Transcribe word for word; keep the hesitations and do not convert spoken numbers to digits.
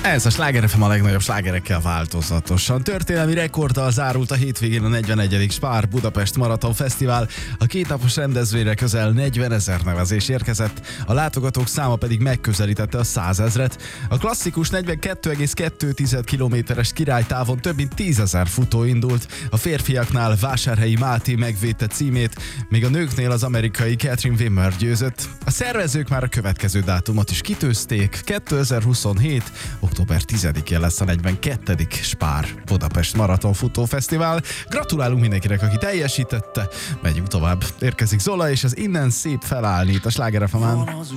Ez a Sláger ef em a legnagyobb slágerekkel változatosan. Történelmi rekorddal zárult a hétvégén a negyvenegyedik Spár Budapest Maraton Fesztivál. A kétnapos rendezvényre közel negyvenezer nevezés érkezett, a látogatók száma pedig megközelítette a százezret. A klasszikus negyvenkettő egész kettő kilométeres királytávon több mint tízezer futó indult. A férfiaknál Vásárhelyi Máté megvédte címét, míg a nőknél az amerikai Catherine Wimmer győzött. A szervezők már a következő dátumot is kitűzték. kétezer-huszonhét. október tizedikén lesz a negyvenkettedik Spár Budapest Maraton Futófesztivál. Gratulálunk mindenkinek, aki teljesítette. Megyünk tovább. Érkezik Zola, és az Innen szép felállni itt a Sláger ef em-en.